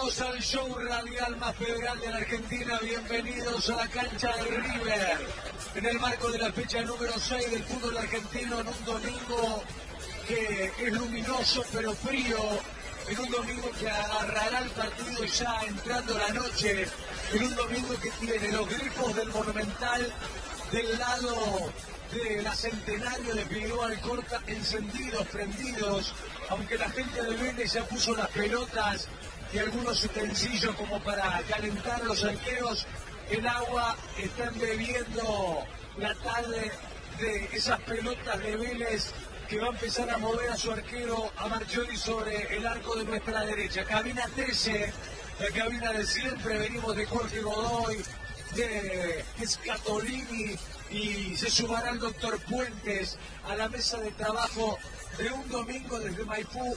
Bienvenidos al show radial más federal de la Argentina, bienvenidos a la cancha de River, en el marco de la fecha número 6 del fútbol argentino, en un domingo que es luminoso pero frío, en un domingo que agarrará el partido ya entrando la noche, en un domingo que tiene los grifos del Monumental del lado de la Centenario de Figueroa Alcorta encendidos, prendidos, aunque la gente de Vélez ya puso las pelotas y algunos utensilios como para calentar los arqueros, el agua están bebiendo la tarde de esas pelotas de Vélez que va a empezar a mover a su arquero, a Marchioli, sobre el arco de nuestra derecha. Cabina 13, la cabina de siempre, venimos de Jorge Godoy, de Scatolini, y se sumará el doctor Puentes a la mesa de trabajo de un domingo desde Maipú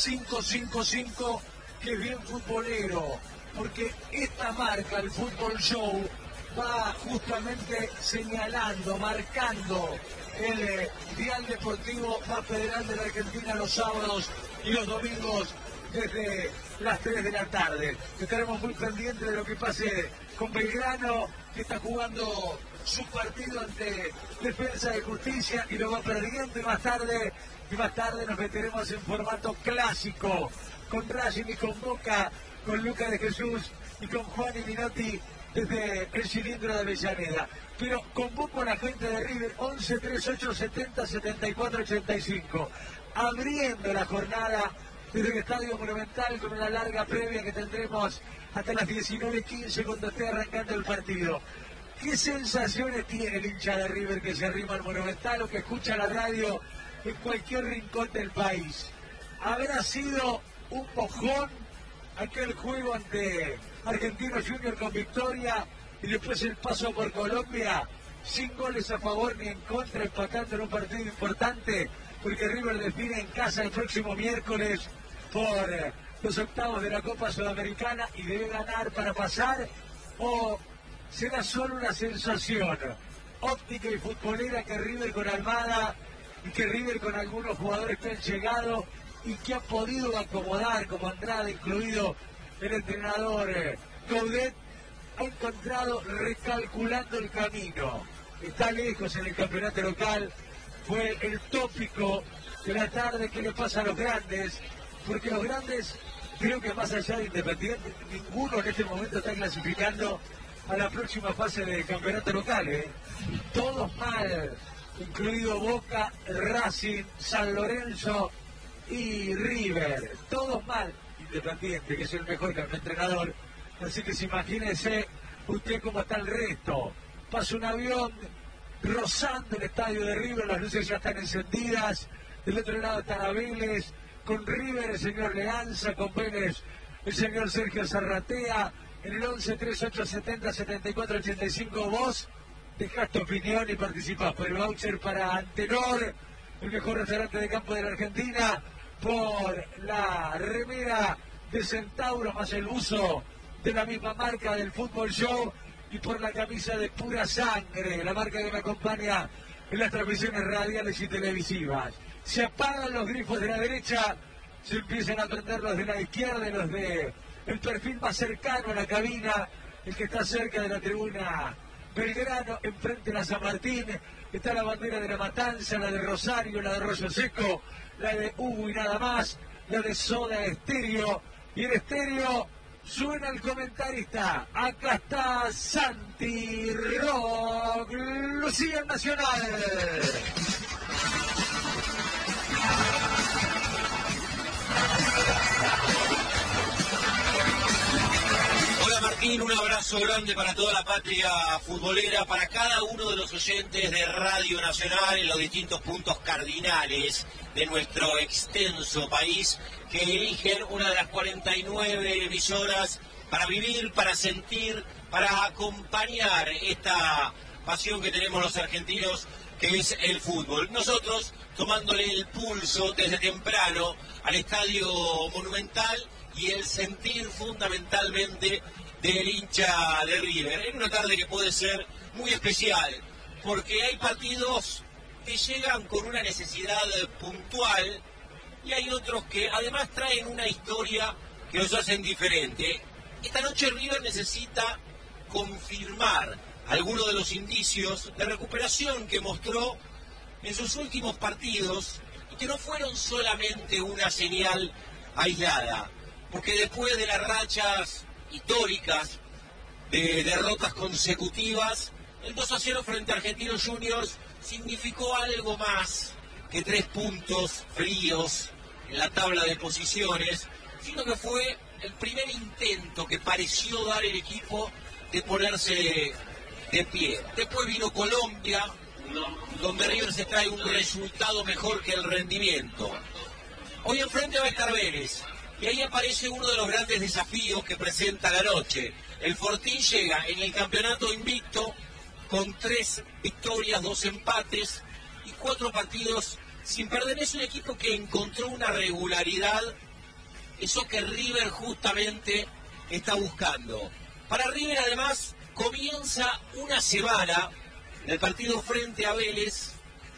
555, que es bien futbolero, porque esta marca, el Fútbol Show, va justamente señalando, marcando el dial deportivo más federal de la Argentina los sábados y los domingos desde las 3 de la tarde. Estaremos muy pendientes de lo que pase con Belgrano, que está jugando su partido ante Defensa de Justicia y lo va perdiendo, y más tarde nos meteremos en formato clásico con Racing y con Boca, con Lucas de Jesús y con Juan y Minotti desde el cilindro de Avellaneda. Pero convoco a la gente de River 11 38 70 74 85, abriendo la jornada desde el Estadio Monumental con una larga previa que tendremos hasta las 19:15 cuando esté arrancando el partido. ¿Qué sensaciones tiene el hincha de River que se arrima al Monumental o que escucha la radio en cualquier rincón del país? ¿Habrá sido un mojón aquel juego ante Argentinos Junior con victoria y después el paso por Colombia sin goles a favor ni en contra, empatando en un partido importante, porque River define en casa el próximo miércoles por los octavos de la Copa Sudamericana y debe ganar para pasar? ¿O será solo una sensación óptica y futbolera que River con Almada y que River con algunos jugadores que han llegado y que ha podido acomodar, como Andrade, incluido el entrenador Coudet, ha encontrado recalculando el camino? Está lejos en el campeonato local, fue el tópico de la tarde. ¿Qué le pasa a los grandes? Porque los grandes, creo que más allá de Independiente, ninguno en este momento está clasificando a la próxima fase del campeonato local, Todos mal, incluido Boca, Racing, San Lorenzo y River, todos mal. Independiente, que es el mejor que el entrenador, así que imagínese usted cómo está el resto. Pasa un avión rozando el estadio de River, las luces ya están encendidas, del otro lado está Vélez, con River el señor Leanza, con Vélez el señor Sergio Zarratea. En el 11 38 70 74 85 vos dejás tu opinión y participás por el voucher para Antenor, el mejor restaurante de campo de la Argentina, por la remera de Centauro más el uso de la misma marca del Fútbol Show, y por la camisa de Pura Sangre, la marca que me acompaña en las transmisiones radiales y televisivas. Se apagan los grifos de la derecha, se empiezan a prender los de la izquierda y los de el perfil más cercano a la cabina, el que está cerca de la tribuna Belgrano, enfrente de la San Martín. Está la bandera de La Matanza, la de Rosario, la de Arroyo Seco, la de Hugo y nada más, la de Soda Estéreo, y el estéreo suena el comentarista. Acá está Santi Rock, Lucía Nacional. Martín, un abrazo grande para toda la patria futbolera, para cada uno de los oyentes de Radio Nacional en los distintos puntos cardinales de nuestro extenso país, que eligen una de las 49 emisoras para vivir, para sentir, para acompañar esta pasión que tenemos los argentinos, que es el fútbol. Nosotros tomándole el pulso desde temprano al Estadio Monumental y el sentir fundamentalmente del hincha de River, en una tarde que puede ser muy especial, porque hay partidos que llegan con una necesidad puntual y hay otros que además traen una historia que los hacen diferente. Esta noche River necesita confirmar algunos de los indicios de recuperación que mostró en sus últimos partidos y que no fueron solamente una señal aislada, porque después de las rachas históricas de derrotas consecutivas, el 2-0 frente a Argentinos Juniors significó algo más que 3 puntos fríos en la tabla de posiciones, sino que fue el primer intento que pareció dar el equipo de ponerse de pie. Después vino Colombia, donde River se trae un resultado mejor que el rendimiento. Hoy enfrente va a estar Vélez, y ahí aparece uno de los grandes desafíos que presenta la noche. El Fortín llega en el campeonato invicto con 3 victorias, 2 empates y 4 partidos sin perder. Es un equipo que encontró una regularidad, eso que River justamente está buscando. Para River además comienza una semana del partido frente a Vélez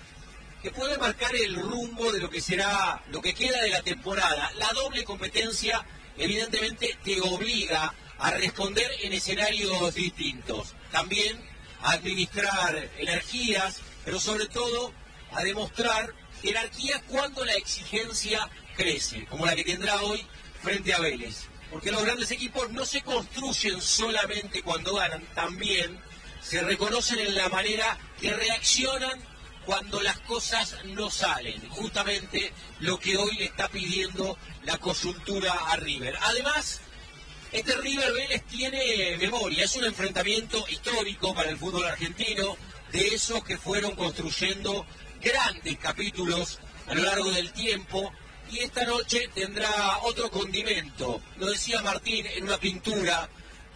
que puede marcar el rumbo de lo que será, lo que queda de la temporada. La doble competencia evidentemente te obliga a responder en escenarios distintos. También a administrar energías, pero sobre todo a demostrar jerarquía cuando la exigencia crece, como la que tendrá hoy frente a Vélez. Porque los grandes equipos no se construyen solamente cuando ganan, también se reconocen en la manera que reaccionan cuando las cosas no salen. Justamente lo que hoy le está pidiendo la coyuntura a River. Además, este River Vélez tiene memoria, es un enfrentamiento histórico para el fútbol argentino, de esos que fueron construyendo grandes capítulos a lo largo del tiempo, y esta noche tendrá otro condimento. Lo decía Martín en una pintura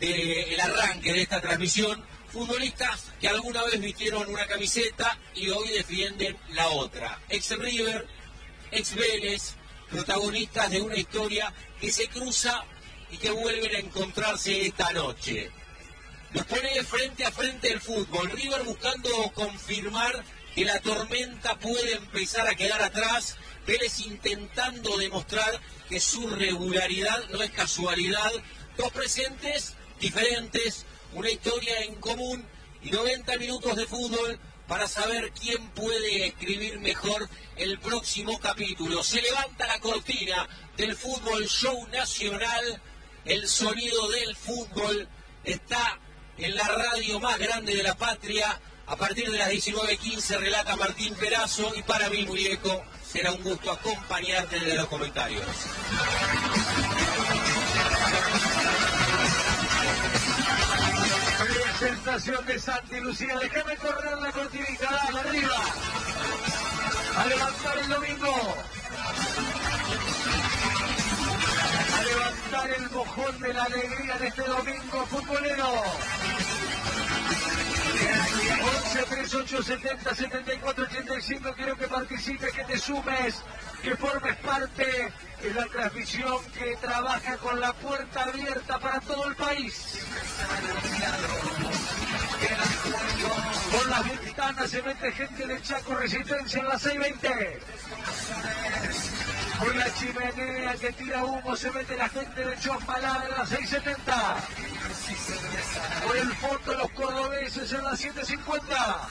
del arranque de esta transmisión: futbolistas que alguna vez vistieron una camiseta y hoy defienden la otra. Ex River, ex Vélez, protagonistas de una historia que se cruza y que vuelven a encontrarse esta noche. Nos pone frente a frente el fútbol. River buscando confirmar que la tormenta puede empezar a quedar atrás. Vélez intentando demostrar que su regularidad no es casualidad. Dos presentes diferentes, una historia en común y 90 minutos de fútbol para saber quién puede escribir mejor el próximo capítulo. Se levanta la cortina del Fútbol Show Nacional. El sonido del fútbol está en la radio más grande de la patria. A partir de las 19:15 relata Martín Perazo, y para mí, muñeco, será un gusto acompañarte desde los comentarios. Presentación de Santi Lucía, déjame correr la cortinita, dale, arriba. A levantar el domingo. A levantar el mojón de la alegría de este domingo futbolero. 11 38 70 74 85, quiero que participes, que te sumes, que formes parte de la transmisión que trabaja con la puerta abierta para todo el país. Por las ventanas se mete gente de Chaco Resistencia en la 620. Por la chimenea que tira humo se mete la gente de Chosmalal en la 670. Por el fondo los cordobeses en la 750.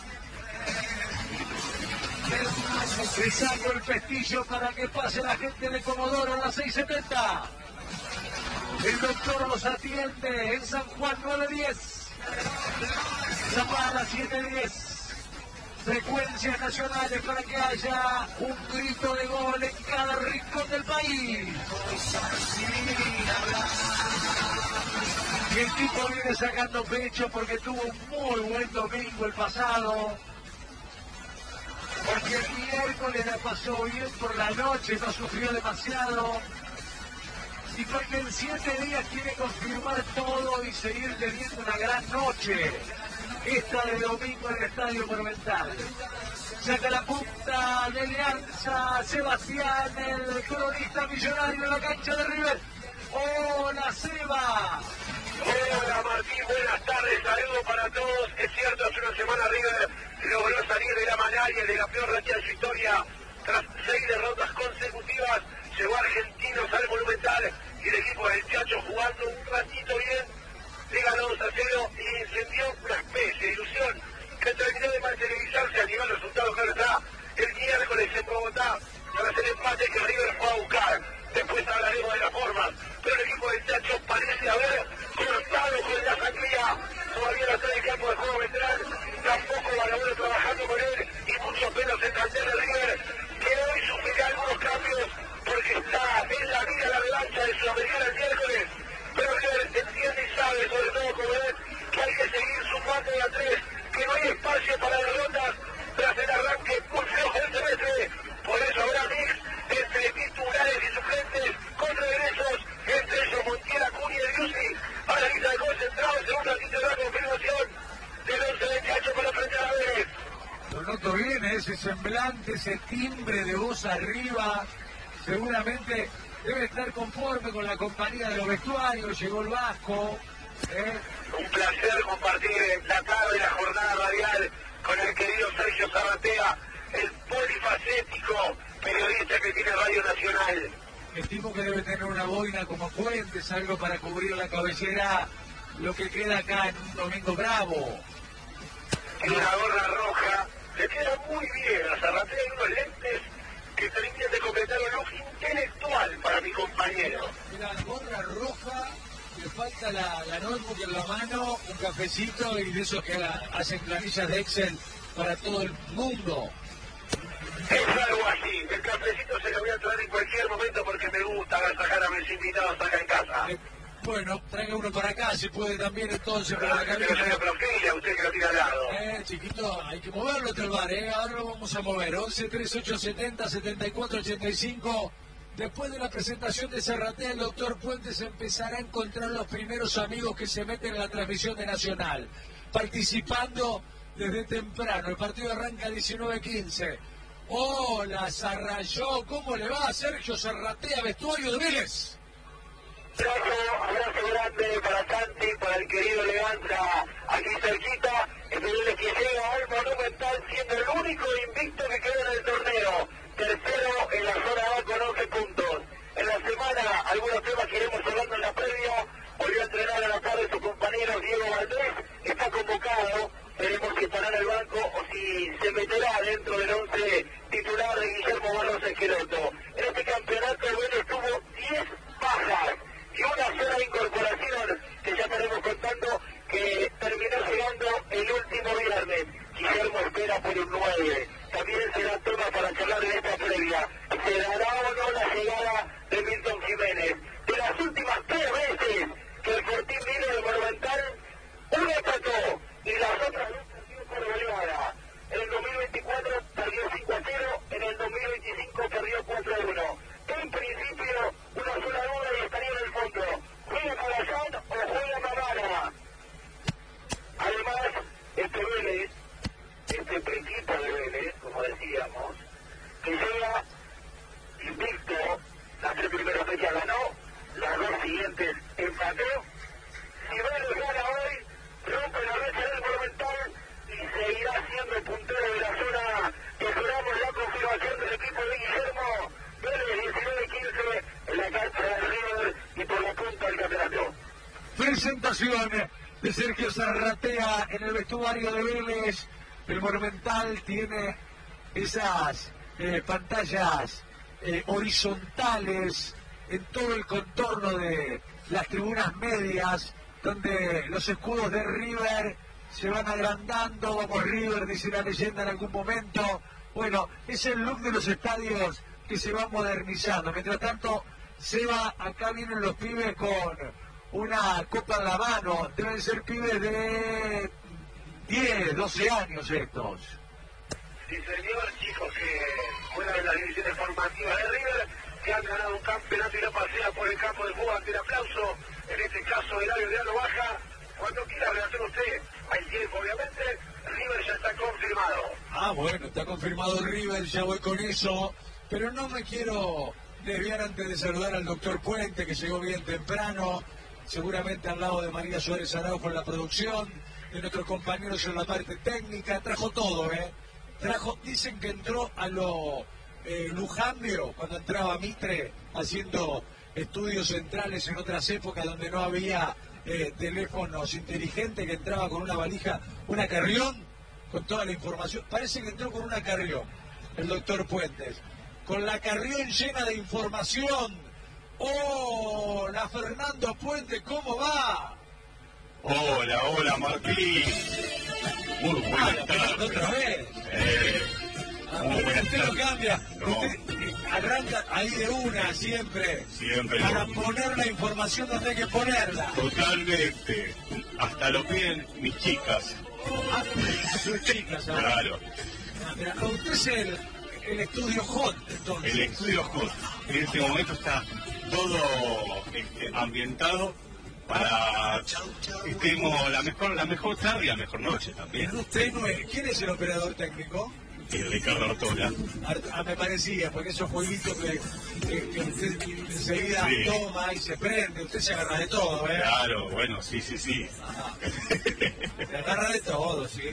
Le saco el pestillo para que pase la gente de Comodoro en la 670. El doctor los atiende en San Juan 910. Zapala 710. Frecuencias nacionales para que haya un grito de gol en cada rincón del país. Y el tipo viene sacando pecho porque tuvo un muy buen domingo el pasado. Porque el miércoles la pasó bien por la noche, no sufrió demasiado. Y porque en 7 días quiere confirmar todo y seguir teniendo una gran noche. Esta de domingo en el Estadio Monumental. Saca la punta de Alianza Sebastián, el cronista millonario en la cancha de River. ¡Hola, Seba! Hola, Martín, buenas tardes, saludos para todos. Es cierto, hace una semana River logró salir de la malaria, de la peor racha de su historia. Tras 6 derrotas consecutivas, llegó Argentinos al Monumental y el equipo del Chacho jugando un ratito bien, le ganó 2-0 y encendió una especie de ilusión que terminó de materializarse a nivel resultado. Claro está, el miércoles en Bogotá, para hacer el empate que River fue a buscar. Después hablaremos de la forma, pero el equipo del Chacho parece haber cortado con la sangría. Todavía no está en el campo de juego veterano, tampoco Balabolo trabajando con él, y mucho menos el plantel de River, que hoy sufrirá algunos cambios porque está en la vida la revancha de Sudamericana el miércoles. Pero River entiende y sabe, sobre todo como él, que hay que seguir sumando de a 3, que no hay espacio para derrotas tras el arranque muy flojo del semestre. Por eso habrá mix entre titulares y suplentes con regresos, entre ellos Montiel, Acuña y Driussi, a la lista de concentrados en un ratito de la confirmación del 11 de Chacho con la frente a la Vélez. Lo noto bien, ese semblante, ese timbre de voz arriba, seguramente debe estar conforme con la compañía de los vestuarios, llegó el Vasco. Un placer compartir la tarde y la jornada radial con el querido Sergio Zarratea, el polifacético periodista que tiene Radio Nacional. Estimo que debe tener una boina como Fuentes, algo para cubrir la cabellera, lo que queda acá en un domingo bravo. Tiene una gorra roja, le queda muy bien a Zarratea y unos lentes que terminan de completar un look intelectual para mi compañero. Mira, la gorra roja, le falta la notebook en la mano, un cafecito y de esos que hacen planillas de Excel para todo el mundo. Es algo así, el cafecito se lo voy a traer en cualquier momento porque me gusta agasajar a mis invitados acá en casa. Bueno, traiga uno para acá, si puede también entonces para la cabina. Pero se lo profila, usted que lo tiene al lado. Chiquito, hay que moverlo hasta el bar, ahora lo vamos a mover. 11 38 70 74 85. Después de la presentación de Zarratea, el doctor Puentes empezará a encontrar los primeros amigos que se meten en la transmisión de Nacional, participando desde temprano. El partido arranca a 19:15. Hola, Zarrayó, ¿cómo le va a Sergio Zarratea, vestuario de Vélez? Abrazo grande para Santi, para el querido Leandra, aquí cerquita, el Vélez que llega al Monumental siendo el único invicto que queda en el torneo. Tercero en la zona A con 11 puntos. En la semana, algunos temas que iremos hablando en la previa. Volvió a entrenar a la tarde su compañero Diego Valdés. Está convocado. Veremos si estará en el banco o si se meterá dentro del 11 titular de Guillermo Barros Esqueloto. En este campeonato el Vélez tuvo 10 bajas y una sola incorporación que ya estaremos contando que terminó llegando el último viernes. Guillermo espera por un 9. También será tema para charlar en esta previa. ¿Se dará o no la llegada de Milton Jiménez? De las últimas 3 veces que el Fortín vino del Monumental, una empató y las otras 2 perdió por goleada. En el 2024 perdió 5-0, en el 2025 perdió 4-1. En principio, una sola duda y estaría en el fondo. ¿Juega Calazán o juega Mamara? Además, este Vélez, este principio de Vélez, como decíamos, que llega invicto, las 3 primeras fechas ganó, las 2 siguientes empató. Si Vélez gana hoy, rompe la racha del Monumental y seguirá siendo el puntero de la zona. Esperamos la confirmación del equipo de Guillermo. Vélez 19-15 en la cancha de River y por la punta del campeonato. Presentación de Sergio Zarratea en el vestuario de Vélez. El Monumental tiene esas pantallas horizontales en todo el contorno de las tribunas medias, donde los escudos de River se van agrandando. Vamos River, dice la leyenda en algún momento. Bueno, es el look de los estadios que se va modernizando. Mientras tanto, Seba, acá vienen los pibes con una copa en la mano. Deben ser pibes de 10, 12 años estos. Sí, señor, chicos que juegan en las divisiones formativas de River, que han ganado un campeonato y lo pasean por el campo de juego ante el aplauso. En este caso, el área de Alo Baja. Cuando quiera relatar usted, hay tiempo, obviamente. River ya está confirmado. Bueno, está confirmado River, ya voy con eso. Pero no me quiero desviar antes de saludar al doctor Puente, que llegó bien temprano, seguramente al lado de María Suárez Araujo en la producción, de nuestros compañeros en la parte técnica. Trajo todo, dicen que entró a lo Lujambio, cuando entraba Mitre, haciendo estudios centrales en otras épocas donde no había teléfonos inteligentes, que entraba con una valija, una carrión, con toda la información. Parece que entró con una carrión el doctor Puentes, con la carrión llena de información. ¡Hola, Fernando Puentes! ¿Cómo va? Hola, Martín. Muy buenas tardes. ¿Otra vez? Muy buenas Usted lo tardes. cambia. No. Usted arranca ahí de una, siempre. Siempre. Para poner la información donde hay que ponerla. Totalmente. Hasta lo piden mis chicas. Ah, sus chicas, ahora. Claro. Usted es el estudio hot, entonces. El estudio hot. En este momento está todo ambientado para que estemos la mejor tarde y la mejor noche también. En usted no es. ¿Quién es el operador técnico? Ricardo Artola. Me parecía, porque esos jueguitos que usted enseguida Sí. toma y se prende, usted se agarra de todo, ¿eh? Claro, bueno, sí. Se agarra de todo, sí.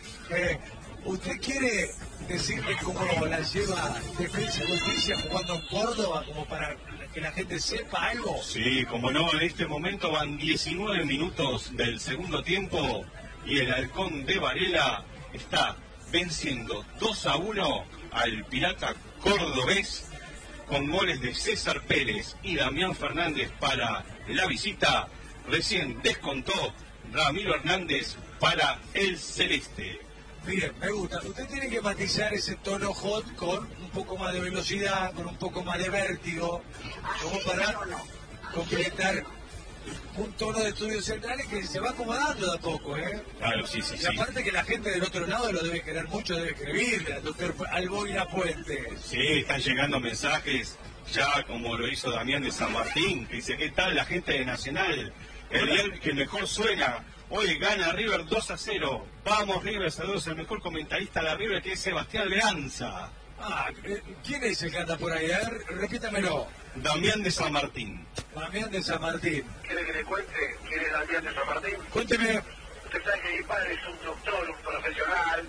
¿Usted quiere decirme cómo la lleva Defensa y Justicia jugando en Córdoba, como para que la gente sepa algo? Sí, como no, en este momento van 19 minutos del segundo tiempo y el Halcón de Varela está venciendo 2-1 al Pirata Cordobés con goles de César Pérez y Damián Fernández para la visita. Recién descontó Ramiro Hernández para el Celeste. Bien, me gusta. Usted tiene que matizar ese tono hot con un poco más de velocidad, con un poco más de vértigo, como para completar un tono de estudios centrales que se va acomodando de a poco, ¿eh? Claro, sí. Y aparte que la gente del otro lado lo debe querer mucho, debe escribirle al doctor Alboina Puentes. Sí, están llegando mensajes, ya como lo hizo Damián de San Martín, que dice, ¿qué tal la gente de Nacional? El día que mejor suena, hoy gana River 2-0, vamos River, saludos al mejor comentarista de la River, que es Sebastián Leanza. ¿Quién es el que anda por ahí? A ver, repítamelo. Damián de San Martín. Damián de San Martín. ¿Quiere que le cuente quién es Damián de San Martín? Cuénteme. Usted sabe que mi padre es un doctor, un profesional,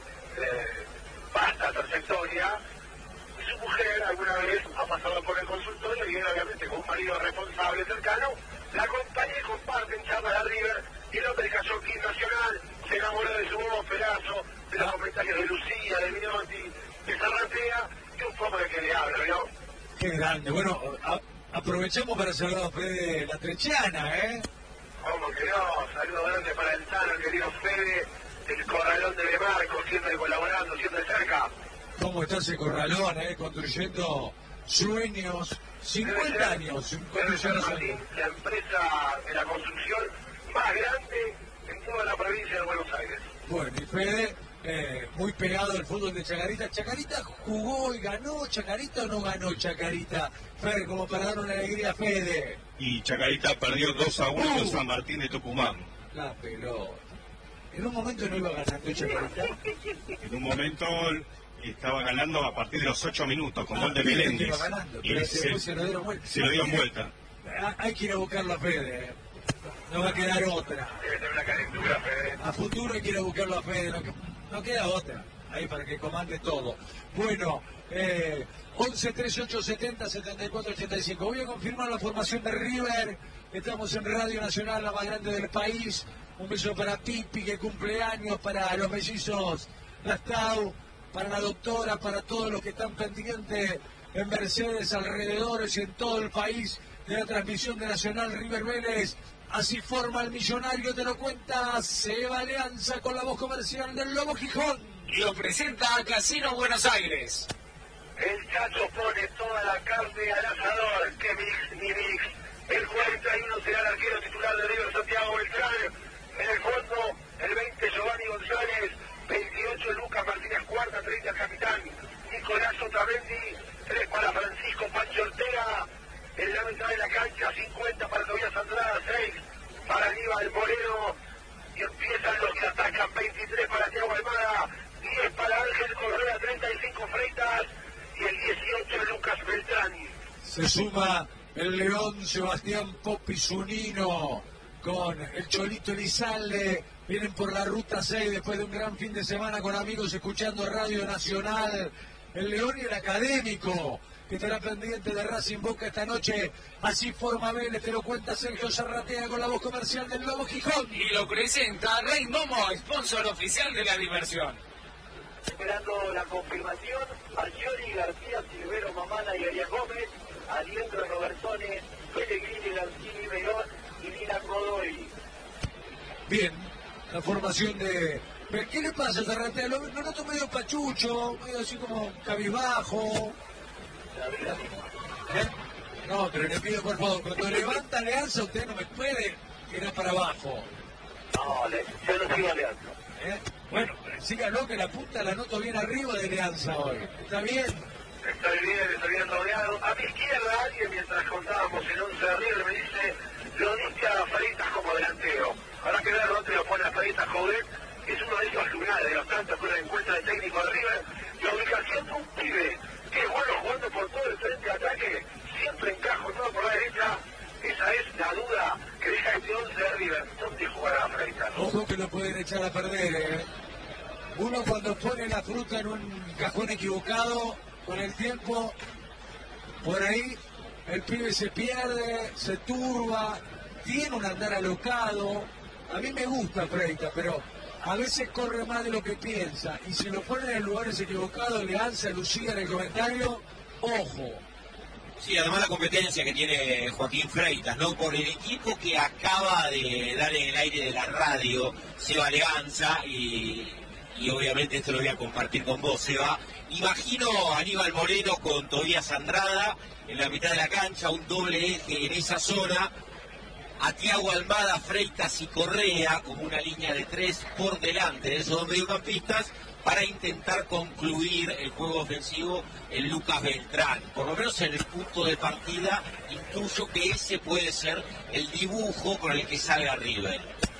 vasta trayectoria. Y su mujer alguna vez ha pasado por el consultorio y él obviamente con un marido responsable cercano, la acompaña y comparten charlas de River y el hombre cayó aquí en Nacional, se enamoró de su voz, pedazo, de los comentarios de Lucía, de Minotti, de Zarratea, y un poco de que le habla, ¿no? Qué grande. Bueno, aprovechamos para saludar a Fede La Trechana, ¿eh? ¿Cómo que no? Saludo grande para el Tano, el querido Fede, el corralón de Marco, siempre colaborando, siempre cerca. ¿Cómo está ese corralón, construyendo sueños? 50 años construyendo sueños. La empresa de la construcción más grande en toda la provincia de Buenos Aires. Bueno, y Fede, muy pegado al fútbol de Chacarita. ¿Chacarita jugó y ganó Chacarita o no ganó Chacarita? Fede, como para dar una alegría a Fede. Y Chacarita perdió 2-1 con San Martín de Tucumán. La pelota. En un momento no iba ganando Chacarita. En un momento estaba ganando a partir de los 8 minutos con gol de Meléndez. Iba ganando, Y pero después se lo dieron vuelta. se lo dieron vuelta. Hay que ir a buscarlo a Fede. No va a quedar otra. Debe tener una calentura, Fede. A futuro hay que ir a buscarlo a Fede. No queda otra. Ahí para que comande todo. Bueno, 11 38 70 74 85. Voy a confirmar la formación de River. Estamos en Radio Nacional, la más grande del país. Un beso para Pipi, que cumple años, para los mellizos Lastau, para la doctora, para todos los que están pendientes en Mercedes, alrededores y en todo el país de la transmisión de Nacional River Vélez. Así forma el millonario, te lo cuenta Seba Alianza con la voz comercial del Lobo Gijón. Y lo presenta a Casino Buenos Aires. El Chacho pone toda la carne al asador. ¡Qué mix, ni mix! El 41 será el arquero titular de River, Santiago Beltrán. En el fondo, el 20 Giovanni González, 28 Lucas Martínez Cuarta, 30 el capitán Nicolás Otamendi, 3 para Francisco Pancho Ortega. En la mitad de la cancha, 50 para Tobias Andrada, 6 para Aníbal Moreno. Y empiezan los que atacan, 23 para Thiago Almada, 10 para Ángel Correa, 35 Freitas y el 18 Lucas Beltrán. Se suma el León Sebastián Popi Zunino con el Cholito Elizalde. Vienen por la ruta 6 después de un gran fin de semana con amigos escuchando Radio Nacional. El León y el Académico que estará pendiente de Racing Boca esta noche. Así forma Vélez, te lo cuenta Sergio Zarratea con la voz comercial del Lobo Gijón. Y lo presenta Rey Momo, sponsor oficial de la diversión. Esperando la confirmación, Arcioli, García, Silvero, Mamana y Arias Gómez, Aliendro, Robertone, Pellegrini, Garcini, Verón y Nina Godoy. Bien, la formación de... ¿Qué le pasa a Zarratea? Lo noto medio pachucho, medio así como cabizbajo. ¿Eh? No, pero le pido por favor, cuando levanta Alianza usted no me puede tirar para abajo. No, yo no sigo Alianza. Bueno, síganlo que la punta la noto bien arriba de Alianza hoy. ¿Está bien? Estoy bien rodeado. A mi izquierda alguien, mientras contábamos el 11 de River, me dice, lo diste a Freitas como delantero. Habrá que ver dónde lo pone a Freitas Joven, que es uno de esos lugares, de los tantos que uno encuentra de técnico de River. La ubicación de un pibe que es bueno jugando por todo el frente de ataque, siempre encajo todo por la derecha. Esa es la duda que deja este 11 de River. ¿Dónde jugará Freitas? Ojo que lo pueden echar a perder, ¿eh? Uno cuando pone la fruta en un cajón equivocado, con el tiempo, por ahí el pibe se pierde, se turba, tiene un andar alocado. A mí me gusta Freitas, pero a veces corre más de lo que piensa. Y si lo ponen en lugares equivocados, le alza Lucía en el comentario, ojo. Sí, además la competencia que tiene Joaquín Freitas, ¿no? Por el equipo que acaba de dar en el aire de la radio, Seba Leganza, y obviamente esto lo voy a compartir con vos, Seba. Imagino a Aníbal Moreno con Tobías Andrada en la mitad de la cancha, un doble eje en esa zona, a Thiago Almada, Freitas y Correa como una línea de 3 por delante de esos dos mediocampistas, para intentar concluir el juego ofensivo en Lucas Beltrán. Por lo menos en el punto de partida, intuyo que ese puede ser el dibujo con el que salga River.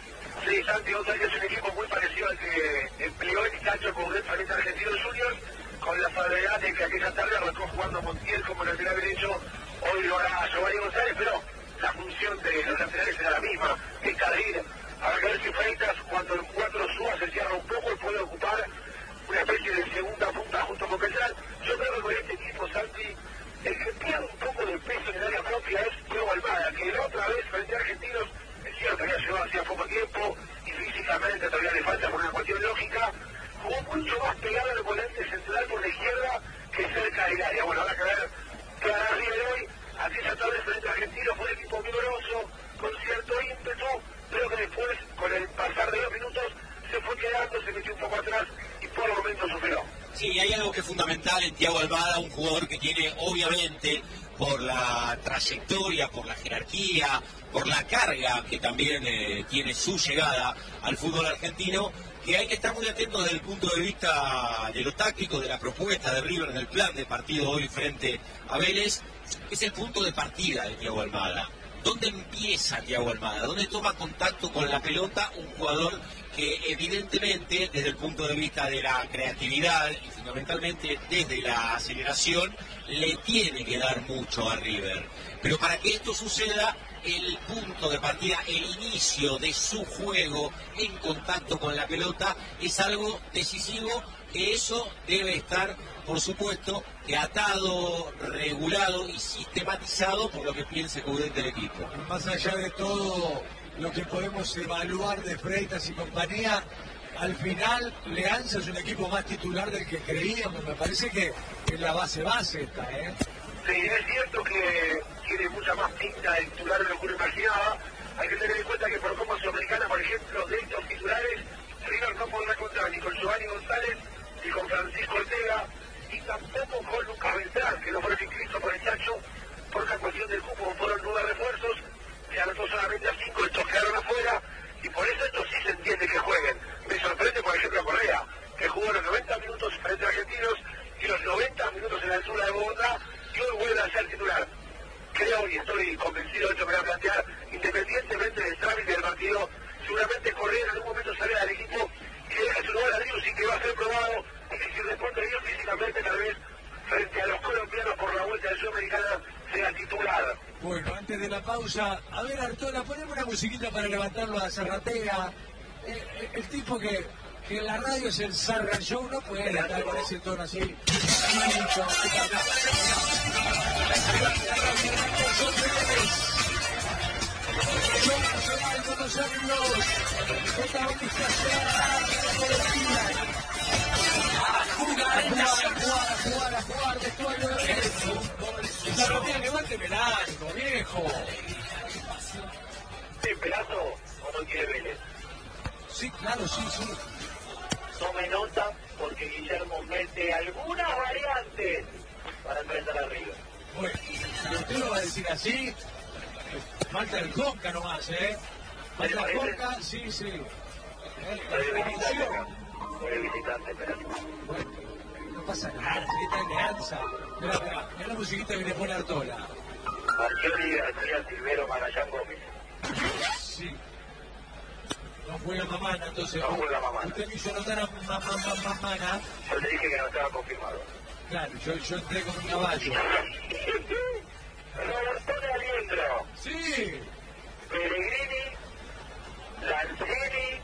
Sí, Santi, vos sabés que es un equipo muy parecido al que empleó el Tacho Coudet frente a Argentinos Juniors, con la salvedad de que aquella tarde arrancó jugando Montiel como lateral derecho, hoy lo hará Giovanni González, pero la función de los laterales era la misma, encarrir. Habrá que ver si Freitas, cuando el 4 suba, se cierra un poco y puede ocupar una especie de segunda punta junto con Beltrán. Yo creo que con este equipo, Santi, el que pierde un poco de peso en el área propia es Thiago Almada, que la otra vez frente a Argentinos, es cierto, había llegado hacía poco tiempo y físicamente todavía le falta por una cuestión lógica, jugó mucho más pegado al volante central por la izquierda que cerca del área. Bueno, habrá que ver qué hará River hoy. Así esa tarde frente a Argentinos fue un equipo vigoroso, con cierto ímpetu, pero que después, con el pasar de los minutos, se fue quedando, se metió un poco atrás y por el momento superó. Sí, hay algo que es fundamental en Thiago Almada, un jugador que tiene, obviamente, por la trayectoria, por la jerarquía, por la carga que también tiene su llegada al fútbol argentino, que hay que estar muy atentos desde el punto de vista de lo táctico, de la propuesta de River, del plan de partido hoy frente a Vélez. Es el punto de partida de Thiago Almada. ¿Dónde empieza Thiago Almada? ¿Dónde toma contacto con la pelota un jugador que evidentemente desde el punto de vista de la creatividad y fundamentalmente desde la aceleración le tiene que dar mucho a River? Pero para que esto suceda, el punto de partida, el inicio de su juego en contacto con la pelota es algo decisivo, que eso debe estar, por supuesto, que atado, regulado y sistematizado por lo que piense Coudet del equipo. Más allá de todo lo que podemos evaluar de Freitas y compañía, al final Leganza es un equipo más titular del que creíamos. Me parece que es la base esta, ¿eh? Sí, es cierto que tiene mucha más pinta de titular de lo que uno imaginaba. Hay que tener en cuenta que por Copa Sudamericana, por ejemplo, de estos titulares, River no podrá contar ni con Giovanni González, ni con Francisco Ortega, y tampoco con Lucas Beltrán, que no fue inscrito por el Chacho, por una cuestión del cupo, fueron 9 refuerzos, se anotó solamente a 5, estos quedaron afuera, y por eso estos sí se entiende que jueguen. Me sorprende, por ejemplo, a Correa, que jugó los 90 minutos frente a Argentinos y los 90 minutos en la altura de Bogotá, y hoy vuelve a ser titular. Creo y estoy convencido de esto que voy a plantear, independientemente del trámite del partido, seguramente Correa en algún momento sale del equipo y le deja su lugar a Rius y que va a ser probado, y que si responde bien físicamente, tal vez frente a los colombianos por la vuelta de Sudamericana sea titular. Bueno, antes de la pausa, a ver, Artola, poneme una musiquita para levantarlo a Zarratea. El tipo que que en la radio es el Sarra Show, no puede estar con ese tono así. Show nacional, conocerlos, protagonistas a jugar, vestuario de Vélez. Zarratea, levánteme el ánimo, viejo. ¿Este pedazo o no quiere Vélez? Sí, claro, sí. Tome nota porque Guillermo mete algunas variantes para enfrentar a River. Bueno, si usted lo va a decir así, falta el Conca nomás, ¿eh? Falta el Conca, sí. Por el visitante, pero bueno, no pasa nada, esta alianza. Mirá la musiquita que le pone Artola. Marchioli, García, Silvero, Magallán, Gómez. Sí. No juega Mamana, entonces. No juega Mamana. Usted me hizo notar a Mamana. Yo le dije que no estaba confirmado. Claro, yo entré con un caballo. Roberto de Aliendro. Sí. Pellegrini, Lanzini,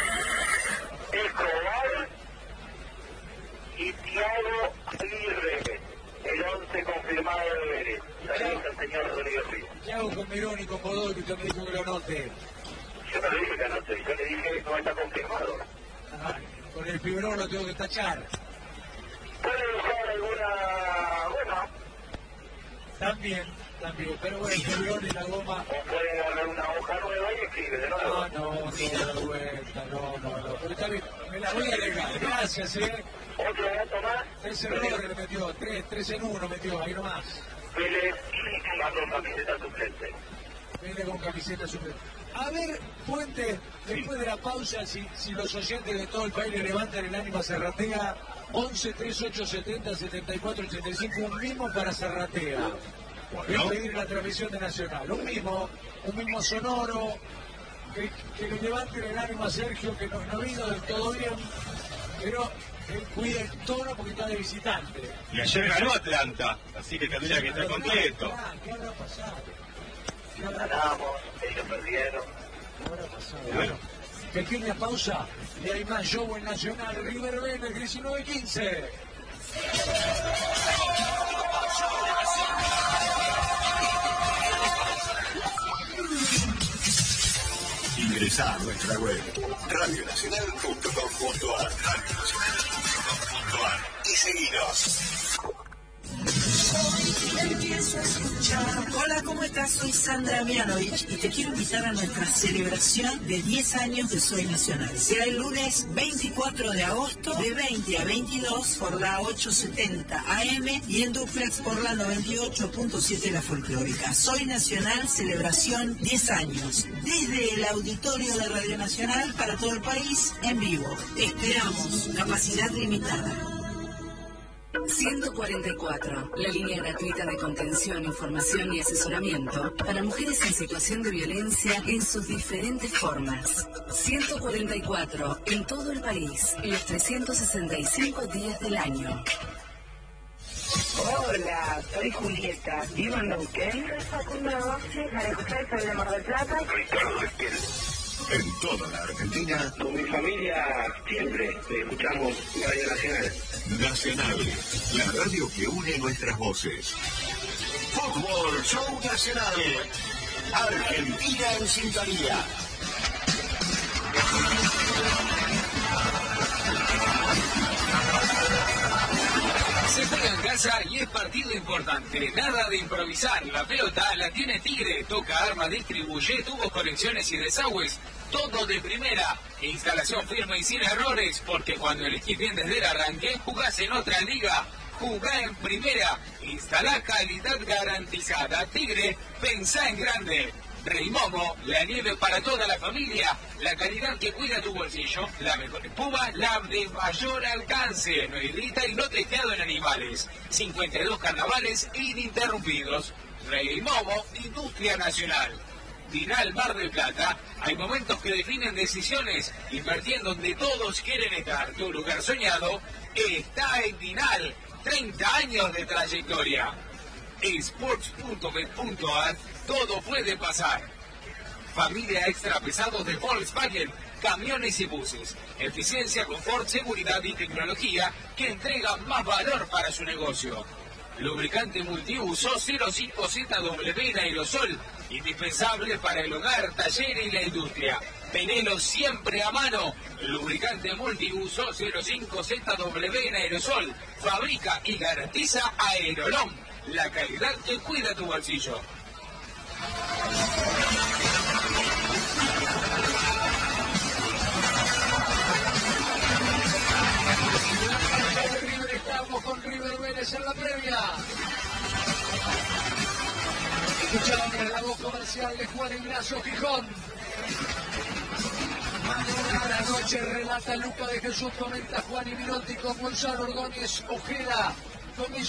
Escobar y Thiago Aguirre. El 11 confirmado de Vélez. Saludos al señor Rodrigo Ruiz. ¿Qué hago con Mirón y con Godoy, que usted me dijo que lo note? Yo no le dije que anote, yo le dije que no está confirmado. Con el Fibrón lo tengo que tachar. Puede usar alguna goma. También, pero bueno, el Fibrón y la goma. O puede agarrar una hoja nueva y escribe de nuevo. No, pero está bien, me la voy a agregar, gracias, Otro dato más. 3 errores le metió, 3 en 1 metió, ahí nomás. Vélez va con camiseta suplente. Viene con camiseta suplente. A ver, Puente, después de la pausa, si los oyentes de todo el país le levantan el ánimo a Zarratea, 11 38 70 74 85, un mismo para Zarratea. Voy a pedir la transmisión de Nacional, un mismo sonoro, que le levanten el ánimo a Sergio, que no vino del todo bien, pero él cuida el tono porque está de visitante. Y ayer ganó Atlanta, así que tendría que estar contento. ¿Qué habrá pasado? Ganamos, ellos perdieron. ¿Qué habrá pasado? Bueno, pequeña pausa y hay más show en Nacional. River Vélez 19-15. Ingresá a nuestra web radionacional.com.ar y seguinos. Empiezo a escuchar. Hola, ¿cómo estás? Soy Sandra Mianovich y te quiero invitar a nuestra celebración de 10 años de Soy Nacional. Será el lunes 24 de agosto de 20 a 22 por la 870 AM y en duplex por la 98.7 La Folclórica. Soy Nacional, celebración 10 años. Desde el auditorio de Radio Nacional para todo el país, en vivo. Te esperamos. Capacidad limitada. 144, la línea gratuita de contención, información y asesoramiento para mujeres en situación de violencia en sus diferentes formas. 144, en todo el país, los 365 días del año. Hola, soy Julieta. ¿Vivo en Neuquén? Soy Facundo Rossi, María José, soy de Mar del Plata. Ricardo Esquiel. En toda la Argentina. Con mi familia siempre escuchamos Radio Nacional. Nacional, la radio que une nuestras voces. Fútbol Show Nacional. Argentina en sintonía. Se juega en casa y es partido importante. Nada de improvisar. La pelota la tiene Tigre. Toca, arma, distribuye, tubos, conexiones y desagües. Todo de primera. Instalación firme y sin errores. Porque cuando elegís bien desde el arranque, jugás en otra liga. Jugá en primera. Instalá calidad garantizada. Tigre, pensá en grande. Rey Momo, la nieve para toda la familia, la calidad que cuida tu bolsillo, la mejor espuma, la de mayor alcance, no irrita y no testeado en animales. 52 carnavales ininterrumpidos. Rey Momo, Industria Nacional. Dinal Mar del Plata, hay momentos que definen decisiones, invertir en donde todos quieren estar. Tu lugar soñado está en Dinal, 30 años de trayectoria. Sports.bet.ar, todo puede pasar. Familia extra pesados de Volkswagen, camiones y buses. Eficiencia, confort, seguridad y tecnología que entregan más valor para su negocio. Lubricante multiuso 05ZW en aerosol, indispensable para el hogar, taller y la industria. Tenelo siempre a mano. Lubricante multiuso 05ZW en aerosol. Fabrica y garantiza Aerolón, la calidad que cuida tu bolsillo. Estamos con River Vélez en la previa. Escuchamos la voz comercial de Juan Ignacio Gijón. Buenas noches, relata Luca de Jesús, comenta Juan y Mirotti con Gonzalo Ordóñez Ojeda.